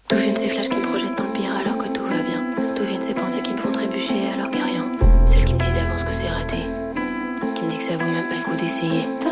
D'où viennent ces flashs qui me projettent dans le pire alors que tout va bien? D'où viennent ces pensées qui me font trébucher alors qu'il n'y a rien? Celle qui me dit d'avance que c'est raté, qui me dit que ça vaut même pas le coup d'essayer.